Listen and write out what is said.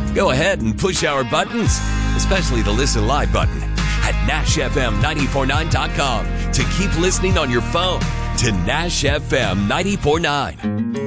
Go ahead and push our buttons, especially the Listen Live button, at NashFM949.com to keep listening on your phone to Nash FM 94.9.